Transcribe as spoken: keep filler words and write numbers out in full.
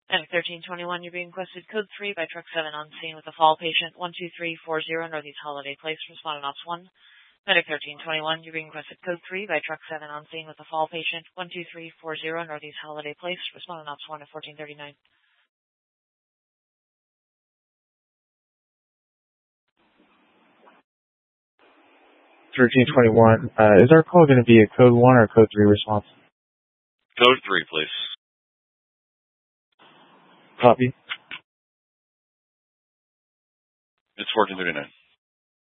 Medic thirteen twenty-one, you're being requested code three by truck seven on scene with a fall patient one two three four zero Northeast Holiday Place, responding ops one. Medic thirteen twenty-one, you're being requested code three by truck seven on scene with a fall patient one two three four zero Northeast Holiday Place, responding ops one at fourteen thirty-nine. thirteen twenty-one, uh, is our call going to be a code one or a code three response? Code three, please. Copy. It's fourteen thirty-nine.